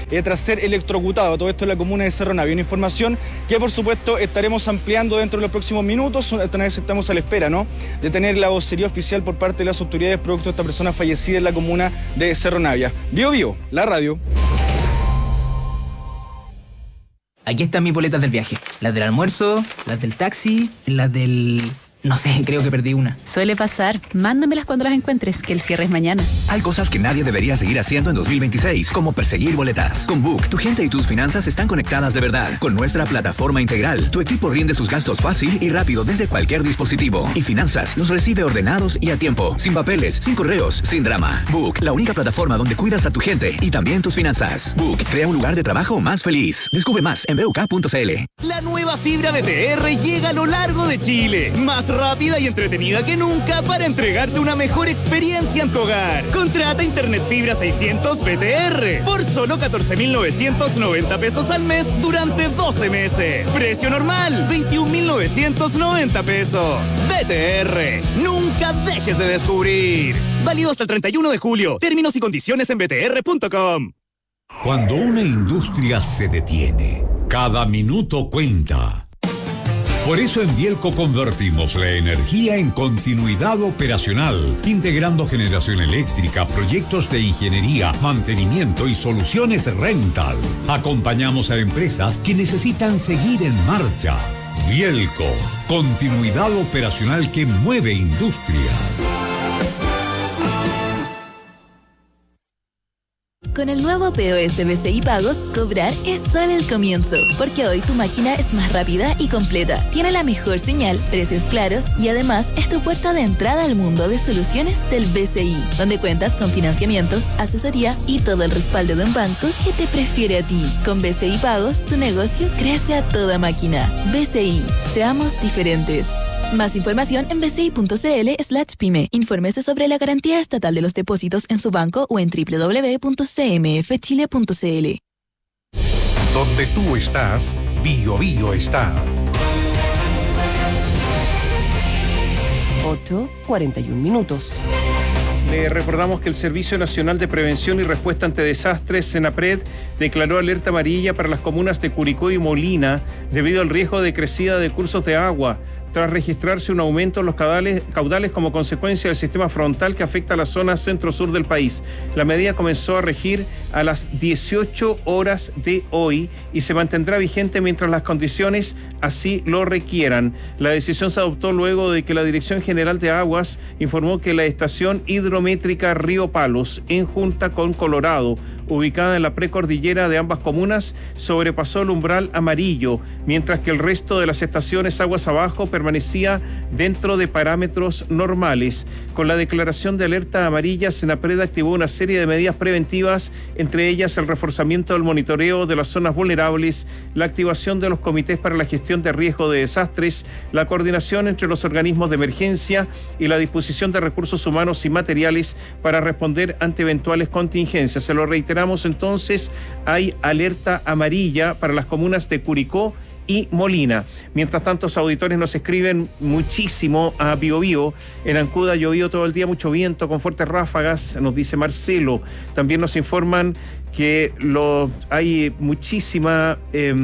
tras ser electrocutado. Todo esto en la comuna de Cerro Navia. Una información que, por supuesto, estaremos ampliando dentro de los próximos minutos. Esta vez estamos a la espera, ¿no?, de tener la vocería oficial por parte de las autoridades producto de esta persona fallecida en la comuna de Cerro Navia. Bio Bio, la radio. Aquí están mis boletas del viaje. Las del almuerzo, las del taxi, las del... No sé, creo que perdí una. Suele pasar. Mándamelas cuando las encuentres, que el cierre es mañana. Hay cosas que nadie debería seguir haciendo en 2026, como perseguir boletas. Con Book, tu gente y tus finanzas están conectadas de verdad. Con nuestra plataforma integral, tu equipo rinde sus gastos fácil y rápido desde cualquier dispositivo. Y finanzas los recibe ordenados y a tiempo, sin papeles, sin correos, sin drama. Book, la única plataforma donde cuidas a tu gente y también tus finanzas. Book, crea un lugar de trabajo más feliz. Descubre más en BUK.cl. La nueva fibra BTR llega a lo largo de Chile. Más rápida y entretenida que nunca para entregarte una mejor experiencia en tu hogar. Contrata Internet Fibra 600 BTR por solo 14.990 pesos al mes durante 12 meses. Precio normal, 21.990 pesos. BTR, nunca dejes de descubrir. Válido hasta el 31 de julio. Términos y condiciones en btr.com. Cuando una industria se detiene, cada minuto cuenta. Por eso en Bielco convertimos la energía en continuidad operacional, integrando generación eléctrica, proyectos de ingeniería, mantenimiento y soluciones rental. Acompañamos a empresas que necesitan seguir en marcha. Bielco, continuidad operacional que mueve industrias. Con el nuevo POS BCI Pagos, cobrar es solo el comienzo, porque hoy tu máquina es más rápida y completa, tiene la mejor señal, precios claros y además es tu puerta de entrada al mundo de soluciones del BCI, donde cuentas con financiamiento, asesoría y todo el respaldo de un banco que te prefiere a ti. Con BCI Pagos, tu negocio crece a toda máquina. BCI, seamos diferentes. Más información en bci.cl/pyme. Infórmese sobre la garantía estatal de los depósitos en su banco o en www.cmfchile.cl. Donde tú estás, Bio Bio está. 8:41. Le recordamos que el Servicio Nacional de Prevención y Respuesta ante Desastres, SENAPRED, declaró alerta amarilla para las comunas de Curicó y Molina debido al riesgo de crecida de cursos de agua, tras registrarse un aumento en los caudales como consecuencia del sistema frontal que afecta a la zona centro-sur del país. La medida comenzó a regir a las 18 horas de hoy y se mantendrá vigente mientras las condiciones así lo requieran. La decisión se adoptó luego de que la Dirección General de Aguas informó que la estación hidrométrica Río Palos, en Junta con Colorado, ubicada en la precordillera de ambas comunas, sobrepasó el umbral amarillo, mientras que el resto de las estaciones aguas abajo permanecía dentro de parámetros normales. Con la declaración de alerta amarilla, SENAPRED activó una serie de medidas preventivas, entre ellas el reforzamiento del monitoreo de las zonas vulnerables, la activación de los comités para la gestión de riesgo de desastres, la coordinación entre los organismos de emergencia y la disposición de recursos humanos y materiales para responder ante eventuales contingencias. Se lo reiteramos entonces, hay alerta amarilla para las comunas de Curicó y Molina. Mientras tanto, los auditores nos escriben muchísimo a Bio Bio. En Ancuda llovió todo el día, mucho viento con fuertes ráfagas, nos dice Marcelo. También nos informan que hay muchísima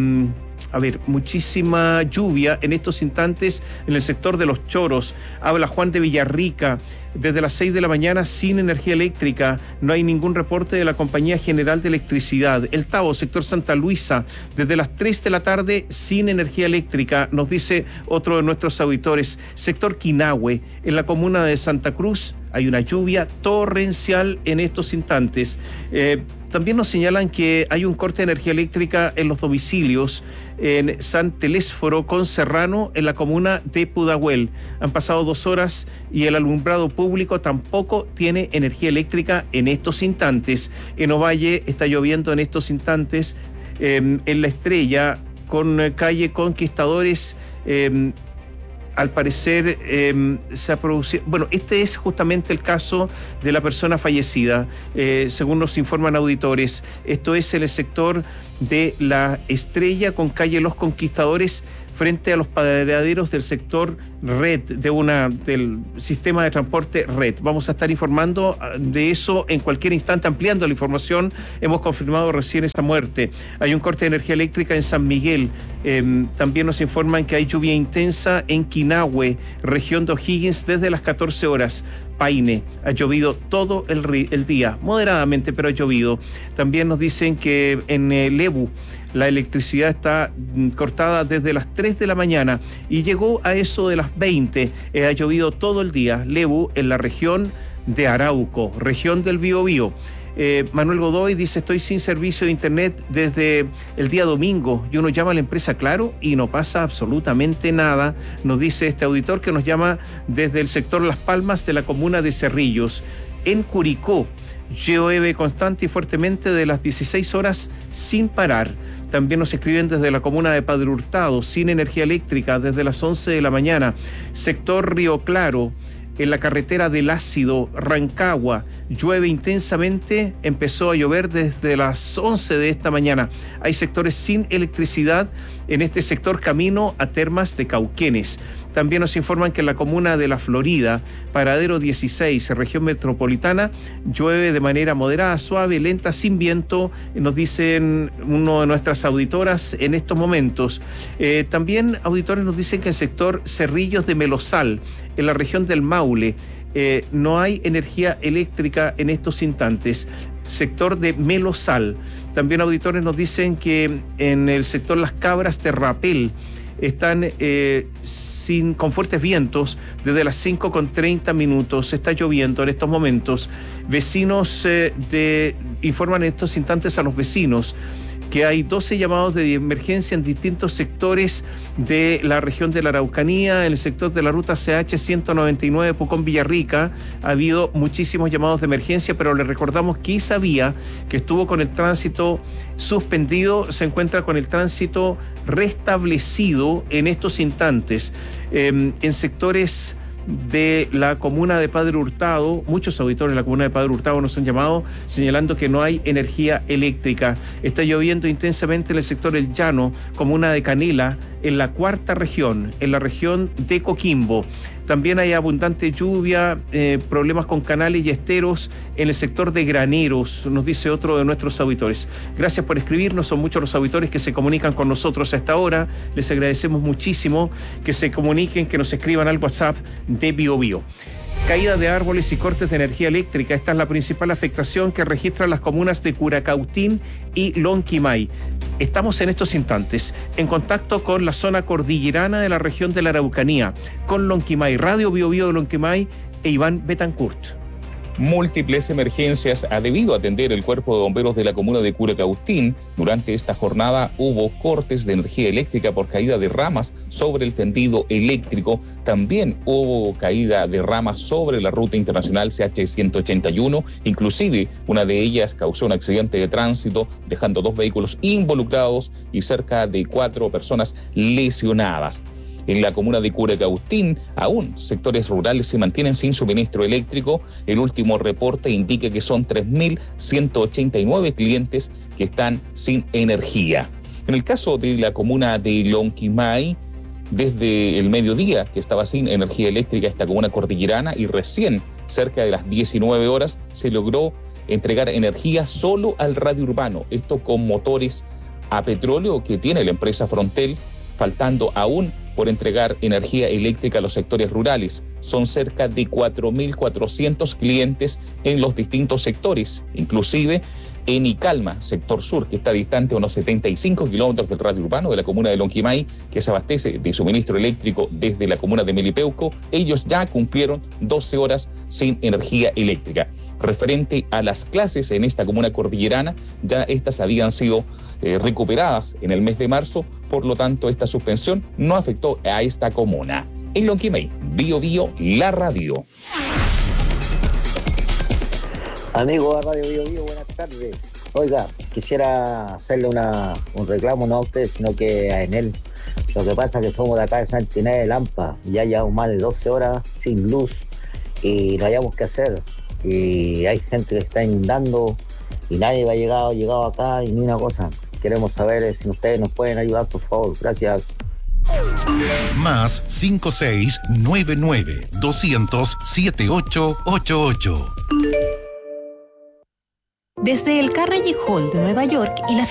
lluvia en estos instantes en el sector de Los Choros. Habla Juan de Villarrica. Desde las 6 de la mañana sin energía eléctrica, no hay ningún reporte de la Compañía General de Electricidad. El Tabo, sector Santa Luisa, desde las 3 de la tarde sin energía eléctrica, nos dice otro de nuestros auditores. Sector Quinahue, en la comuna de Santa Cruz, hay una lluvia torrencial en estos instantes. También nos señalan que hay un corte de energía eléctrica en los domicilios en San Telésforo con Serrano, en la comuna de Pudahuel. Han pasado 2 horas y el alumbrado público tampoco tiene energía eléctrica en estos instantes. En Ovalle está lloviendo en estos instantes, en La Estrella, con calle Conquistadores. Al parecer se ha producido... Bueno, este es justamente el caso de la persona fallecida, según nos informan auditores. Esto es en el sector de La Estrella con calle Los Conquistadores. frente a los paraderos del sector red, del sistema de transporte red. Vamos a estar informando de eso en cualquier instante, ampliando la información. Hemos confirmado recién esa muerte. Hay un corte de energía eléctrica en San Miguel. También nos informan que hay lluvia intensa en Quinahue, región de O'Higgins, desde las 14 horas. Paine, ha llovido todo el día, moderadamente, pero ha llovido. También nos dicen que en Lebu la electricidad está cortada desde las 3 de la mañana y llegó a eso de las 20. Ha llovido todo el día. Lebu, en la región de Arauco, región del Biobío. Manuel Godoy dice: estoy sin servicio de internet desde el día domingo, y uno llama a la empresa Claro y no pasa absolutamente nada, nos dice este auditor que nos llama desde el sector Las Palmas de la comuna de Cerrillos. En Curicó llueve constante y fuertemente de las 16 horas sin parar. También nos escriben desde la comuna de Padre Hurtado, sin energía eléctrica desde las 11 de la mañana. Sector Río Claro, en la carretera del Ácido, Rancagua, llueve intensamente, empezó a llover desde las 11 de esta mañana. Hay sectores sin electricidad en este sector camino a Termas de Cauquenes. También nos informan que en la comuna de La Florida, paradero 16, región metropolitana, llueve de manera moderada, suave, lenta, sin viento, nos dicen una de nuestras auditoras en estos momentos. También auditores nos dicen que en el sector Cerrillos de Melosal, en la región del Maule, no hay energía eléctrica en estos instantes. Sector de Melosal. También auditores nos dicen que en el sector Las Cabras de Rapel están con fuertes vientos desde las 5:30. Está lloviendo en estos momentos. Vecinos informan en estos instantes a los vecinos que hay 12 llamados de emergencia en distintos sectores de la región de la Araucanía. En el sector de la ruta CH 199 Pucón Villarrica ha habido muchísimos llamados de emergencia, pero le recordamos que esa vía que estuvo con el tránsito suspendido se encuentra con el tránsito restablecido en estos instantes. En sectores de la comuna de Padre Hurtado, muchos auditores de la comuna de Padre Hurtado nos han llamado señalando que no hay energía eléctrica. Está lloviendo intensamente en el sector El Llano, comuna de Canela, en la cuarta región, en la región de Coquimbo. También hay abundante lluvia, problemas con canales y esteros en el sector de Graneros, nos dice otro de nuestros auditores. Gracias por escribirnos, son muchos los auditores que se comunican con nosotros a esta hora. Les agradecemos muchísimo que se comuniquen, que nos escriban al WhatsApp de Biobío. Caída de árboles y cortes de energía eléctrica. Esta es la principal afectación que registran las comunas de Curacautín y Lonquimay. Estamos en estos instantes en contacto con la zona cordillerana de la región de la Araucanía, con Lonquimay, Radio Biobío de Lonquimay e Iván Betancourt. Múltiples emergencias ha debido atender el cuerpo de bomberos de la comuna de Curacautín. Durante esta jornada hubo cortes de energía eléctrica por caída de ramas sobre el tendido eléctrico. También hubo caída de ramas sobre la ruta internacional CH-181. Inclusive una de ellas causó un accidente de tránsito, dejando 2 vehículos involucrados y cerca de 4 personas lesionadas. En la comuna de Curacautín, aún sectores rurales se mantienen sin suministro eléctrico. El último reporte indica que son 3.189 clientes que están sin energía. En el caso de la comuna de Lonquimay, desde el mediodía que estaba sin energía eléctrica esta comuna cordillerana, y recién cerca de las 19 horas se logró entregar energía solo al radio urbano, esto con motores a petróleo que tiene la empresa Frontel, faltando aún por entregar energía eléctrica a los sectores rurales. Son cerca de 4.400 clientes en los distintos sectores, inclusive en Icalma, sector sur, que está distante a unos 75 kilómetros del radio urbano de la comuna de Lonquimay, que se abastece de suministro eléctrico desde la comuna de Melipeuco. Ellos ya cumplieron 12 horas sin energía eléctrica. Referente a las clases en esta comuna cordillerana, ya estas habían sido recuperadas en el mes de marzo, por lo tanto esta suspensión no afectó a esta comuna. En Lonquimay, Biobío, la radio. Amigo de Radio Biobío, buenas tardes. Oiga, quisiera hacerle un reclamo, no a usted, sino que a Enel. Lo que pasa es que somos de acá de Santa Inés de Lampa y ya llevamos más de 12 horas sin luz y no hayamos qué hacer. Y hay gente que está inundando y nadie ha llegado acá y ni una cosa. Queremos saber si ustedes nos pueden ayudar, por favor. Gracias. Más 5699 200 7888. Desde el Carnegie Hall de Nueva York y la